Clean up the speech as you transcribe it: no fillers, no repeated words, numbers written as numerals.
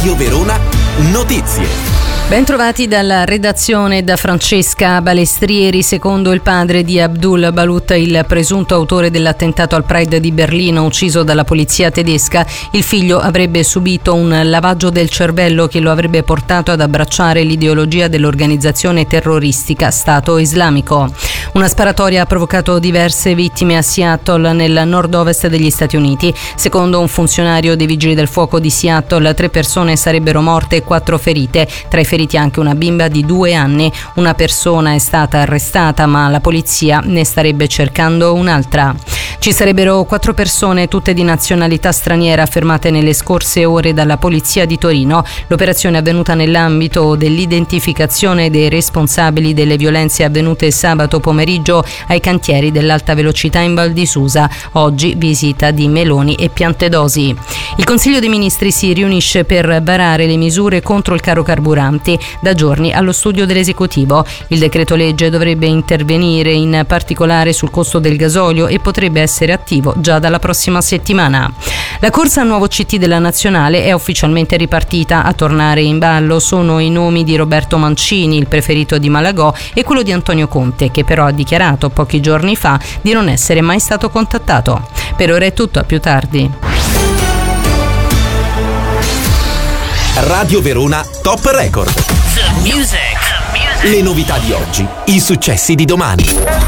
Radio Verona Notizie. Bentrovati dalla redazione da Francesca Balestrieri. Secondo il padre di Abdul Balut, il presunto autore dell'attentato al Pride di Berlino ucciso dalla polizia tedesca, il figlio avrebbe subito un lavaggio del cervello che lo avrebbe portato ad abbracciare l'ideologia dell'organizzazione terroristica Stato Islamico. Una sparatoria ha provocato diverse vittime a Seattle, nel nord-ovest degli Stati Uniti. Secondo un funzionario dei Vigili del Fuoco di Seattle, 3 persone sarebbero morte e 4 ferite. Tra i feriti anche una bimba di 2 anni. Una persona è stata arrestata, ma la polizia ne starebbe cercando un'altra. Ci sarebbero 4 persone, tutte di nazionalità straniera, fermate nelle scorse ore dalla polizia di Torino. L'operazione è avvenuta nell'ambito dell'identificazione dei responsabili delle violenze avvenute sabato pomeriggio ai cantieri dell'alta velocità in Val di Susa. Oggi visita di Meloni e Piantedosi. Il Consiglio dei Ministri si riunisce per varare le misure contro il caro carburanti. Da giorni allo studio dell'esecutivo. Il decreto legge dovrebbe intervenire in particolare sul costo del gasolio e potrebbe essere attivo già dalla prossima settimana. La corsa al nuovo CT della Nazionale è ufficialmente ripartita. A tornare in ballo sono i nomi di Roberto Mancini, il preferito di Malagò, e quello di Antonio Conte, che però ha dichiarato pochi giorni fa di non essere mai stato contattato. Per ora è tutto, a più tardi. Radio Verona Top Record. The music. Le novità di oggi, i successi di domani.